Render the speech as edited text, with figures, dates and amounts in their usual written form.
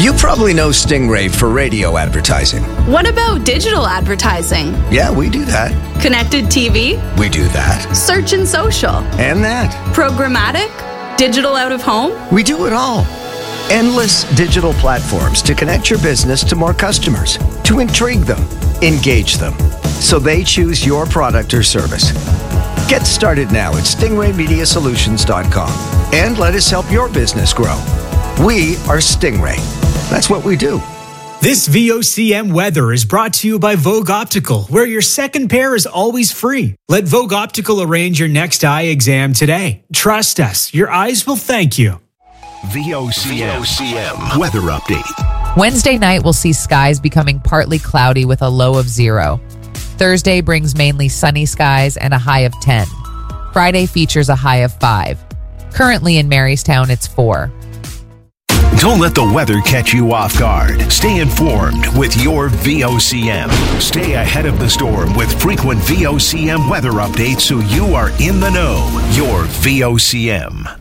You probably know Stingray for radio advertising. What about digital advertising? Yeah, we do that. Connected TV? We do that. Search and social? And that. Programmatic? Digital out of home? We do it all. Endless digital platforms to connect your business to more customers, to intrigue them, engage them, so they choose your product or service. Get started now at stingraymediasolutions.com and let us help your business grow. We are Stingray. That's what we do. This VOCM weather is brought to you by Vogue Optical, where your second pair is always free. Let Vogue Optical arrange your next eye exam today. Trust us, your eyes will thank you. VOCM weather update. Wednesday night will see skies becoming partly cloudy with a low of 0. Thursday brings mainly sunny skies and a high of 10. Friday features a high of 5. Currently in Marystown, it's 4. Don't let the weather catch you off guard. Stay informed with your VOCM. Stay ahead of the storm with frequent VOCM weather updates so you are in the know. Your VOCM.